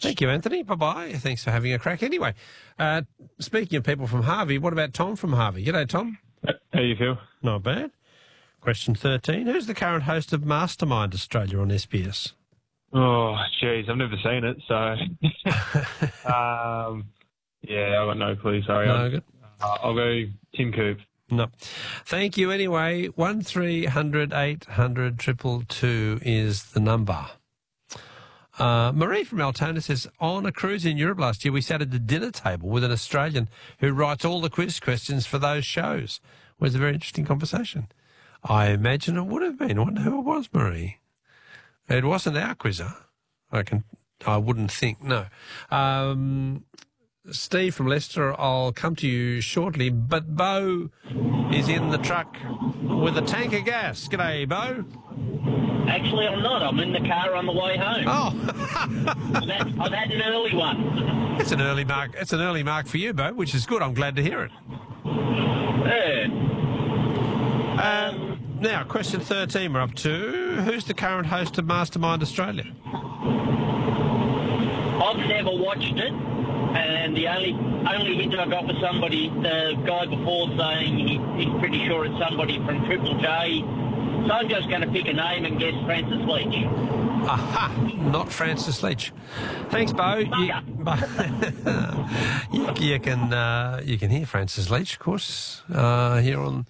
Thank you, Anthony. Bye-bye. Thanks for having a crack anyway. Speaking of people from Harvey, what about Tom from Harvey? G'day, Tom. How you feel? Not bad. Question 13. Who's the current host of Mastermind Australia on SBS? Oh, jeez, I've never seen it, so... yeah, I've got no clue, sorry. No, good. I'll go Tim Coop. No. Thank you anyway. 1300 800 222 is the number. Marie from Altona says, on a cruise in Europe last year, we sat at the dinner table with an Australian who writes all the quiz questions for those shows. It was a very interesting conversation. I imagine it would have been. I wonder who it was, Marie. It wasn't our quizzer. I wouldn't think, no. Steve from Leicester, I'll come to you shortly, but Bo is in the truck with a tank of gas. G'day, Bo. Actually, I'm not. I'm in the car on the way home. Oh. I've had an early one. It's an early mark. It's an early mark for you, Bo, which is good. I'm glad to hear it. Yeah. Now, question 13 we're up to. Who's the current host of Mastermind Australia? I've never watched it, and the only hint I got was somebody, the guy before, saying he's pretty sure it's somebody from Triple J. So I'm just going to pick a name and guess Francis Leach. Aha! Not Francis Leach. Thanks, Bo. You can hear Francis Leach, of course, here on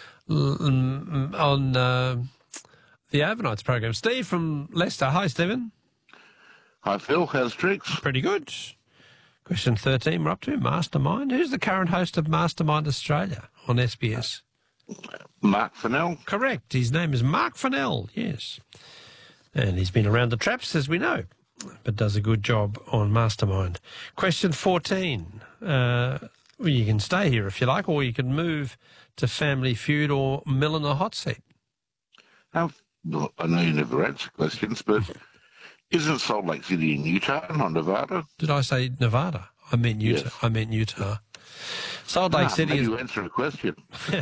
the Overnights program. Steve from Leicester. Hi, Stephen. Hi, Phil. How's tricks? Pretty good. Question 13 we're up to. Mastermind. Who's the current host of Mastermind Australia on SBS? Mark Fennell. Correct. His name is Mark Fennell, yes. And he's been around the traps, as we know, but does a good job on Mastermind. Question 14. Well, you can stay here if you like, or you can move to Family Feud or Mill in the Hot Seat. I know you never answer questions, but isn't Salt Lake City in Utah, not Nevada? Did I say Nevada? I meant Utah. Yes. I meant Utah. Salt Lake City is... you answer a question.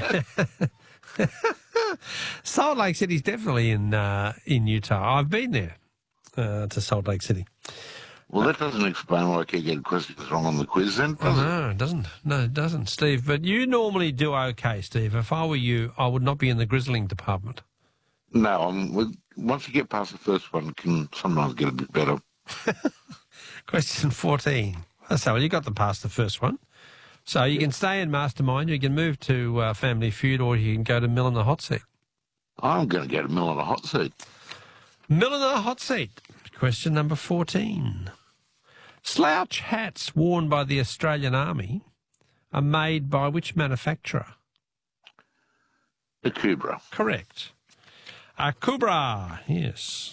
Salt Lake City's definitely in Utah. I've been there to Salt Lake City. Well, that doesn't explain why I keep getting questions wrong on the quiz then, does it? No, it doesn't. No, it doesn't, Steve. But you normally do okay, Steve. If I were you, I would not be in the grizzling department. No, once you get past the first one, it can sometimes get a bit better. Question 14. So you got past the first one. So you can stay in Mastermind, you can move to Family Feud, or you can go to Mill in the Hot Seat. I'm going to go to Mill in the Hot Seat. Mill in the Hot Seat. Question number 14. Slouch hats worn by the Australian Army are made by which manufacturer? The Kubra. Correct. Kubra, yes.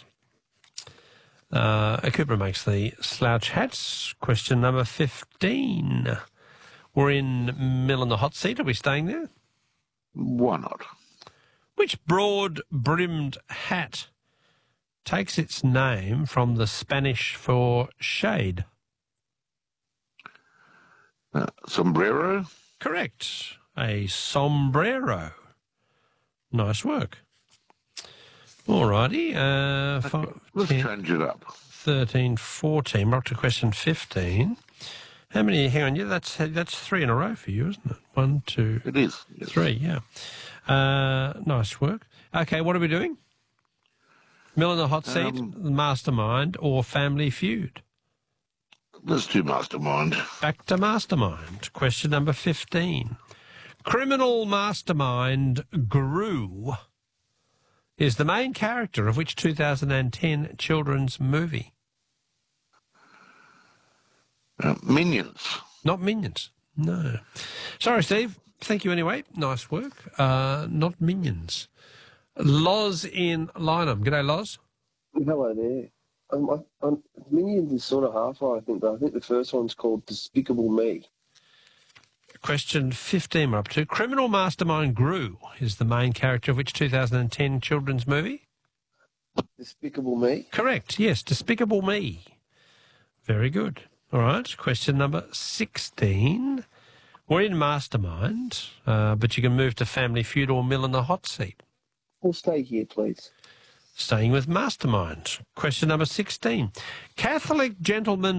Kubra makes the slouch hats. Question number 15. We're in Mill in the Hot Seat. Are we staying there? Why not? Which broad-brimmed hat takes its name from the Spanish for shade? Sombrero? Correct. A sombrero. Nice work. All righty. Let's change it up. 13, 14. We're up to question 15. How many? Hang on, yeah, that's 3 in a row for you, isn't it? 1, 2, It is. Yes. 3, yeah. Nice work. Okay, what are we doing? Mill in the Hot Seat, Mastermind, or Family Feud? Let's do Mastermind. Back to Mastermind. Question number 15. Criminal Mastermind Gru is the main character of which 2010 children's movie? Minions. Not Minions. No. Sorry, Steve. Thank you anyway. Nice work. Not Minions. Loz in Lynham. G'day, Loz. Hello there. Minions is sort of halfway, I think, but I think the first one's called Despicable Me. Question 15 we're up to. Criminal Mastermind Gru is the main character of which 2010 children's movie? Despicable Me? Correct. Yes, Despicable Me. Very good. All right. Question number 16. We're in Mastermind, but you can move to Family Feud or Mill in the Hot Seat. We'll stay here, please. Staying with Mastermind. Question number 16. Catholic gentleman